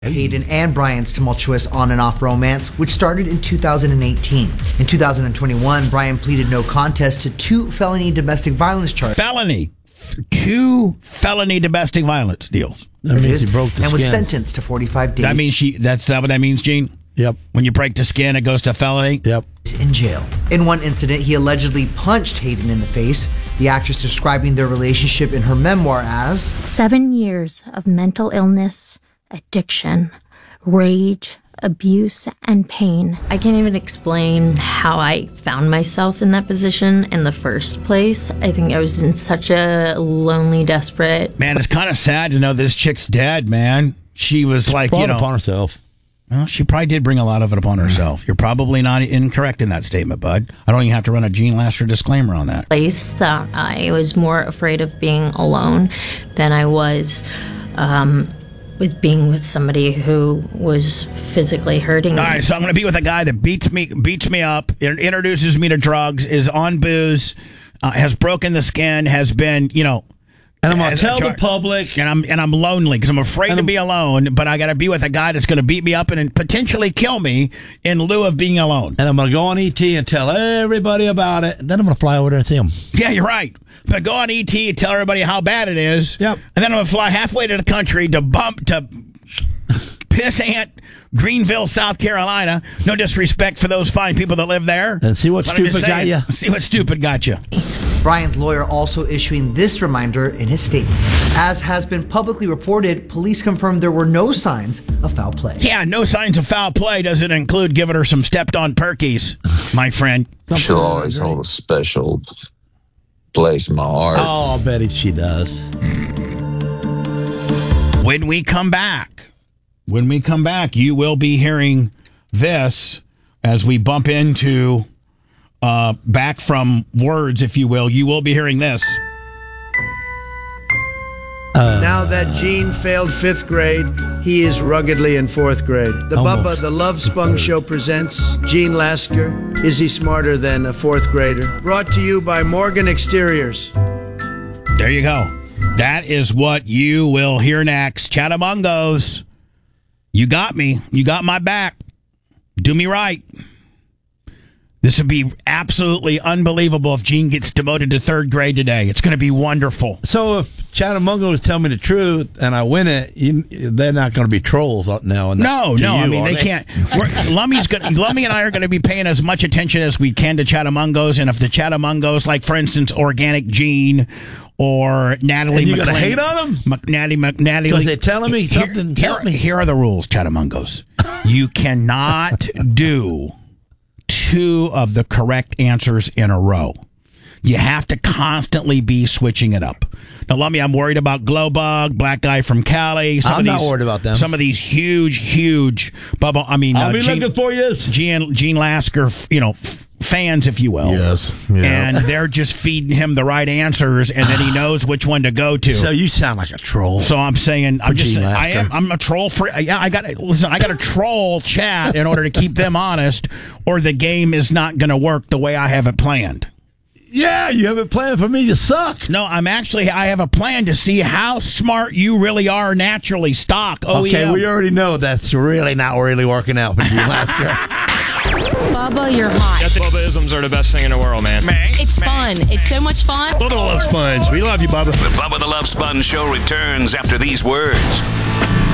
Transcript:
Hayden and Brian's tumultuous on and off romance, which started in 2018. In 2021, Brian pleaded no contest to 2 felony domestic violence charges. Two felony domestic violence deals. That means he broke the skin. And was sentenced to 45 days. That means that's what that means, Gene? Yep. When you break the skin, it goes to felony? Yep. In jail. In one incident, he allegedly punched Hayden in the face, the actress describing their relationship in her memoir as 7 years of mental illness, addiction, rage, abuse, and pain. I can't even explain how I found myself in that position in the first place. I think I was in such a lonely, desperate... Man, it's kind of sad to know this chick's dead, man. She was like, brought upon herself. Well, she probably did bring a lot of it upon herself. You're probably not incorrect in that statement, bud. I don't even have to run a Gene Lasker disclaimer on that. Place that I was more afraid of being alone than I was with being with somebody who was physically hurting me. All right, so I'm going to be with a guy that beats me up, introduces me to drugs, is on booze, has broken the skin, has been, and I'm going to tell the public. And I'm lonely because I'm afraid to be alone, but I got to be with a guy that's going to beat me up and potentially kill me in lieu of being alone. And I'm going to go on ET and tell everybody about it. And then I'm going to fly over there and see him. Yeah, you're right. But go on ET and tell everybody how bad it is. Yep. And then I'm going to fly halfway to the country to Pissant, Greenville, South Carolina. No disrespect for those fine people that live there. And see what stupid got you. See what stupid got you. Brian's lawyer also issuing this reminder in his statement. As has been publicly reported, police confirmed there were no signs of foul play. Yeah, no signs of foul play doesn't include giving her some stepped-on perkies, my friend. She'll always hold a special place in my heart. Oh, I bet she does. When we come back, you will be hearing this as we bump into back from words, if you will. You will be hearing this. Now that Gene failed 5th grade, he is ruggedly in 4th grade. The Bubba the Love Spung Show presents Gene Lasker. Is he smarter than a 4th grader? Brought to you by Morgan Exteriors. There you go. That is what you will hear next. Chattamungos, you got me. You got my back. Do me right. This would be absolutely unbelievable if Gene gets demoted to 3rd grade today. It's going to be wonderful. So if Chattamungos tell me the truth and I win it, they're not going to be trolls now. No. I mean, they can't. Lummy and I are going to be paying as much attention as we can to Chattamungos. And if the Chattamungos, like, for instance, Organic Gene or Natalie McLean. You going to hate on them? Natalie. Because they're telling me something. Help me. Here are the rules, Chattamungos. You cannot do 2 of the correct answers in a row. You have to constantly be switching it up. Now, Lummy, I'm worried about Glowbug, Black Guy from Cali. I'm not worried about them. Some of these huge bubble. I mean, I'll be looking for you. Gene Lasker, fans, if you will. Yes. Yeah. And they're just feeding him the right answers, and then he knows which one to go to. So you sound like a troll. So I'm saying, I'm a troll for. Yeah, I got to troll chat in order to keep them honest, or the game is not going to work the way I have it planned. Yeah, you have a plan for me to suck. No, I have a plan to see how smart you really are naturally. Stock. Okay, we already know that's really not working out for Gene Lasker. Bubba, you're hot. Bubba-isms are the best thing in the world, man. It's fun. It's so much fun. Bubba the Love Sponge. We love you, Bubba. The Bubba the Love Sponge Show returns after these words.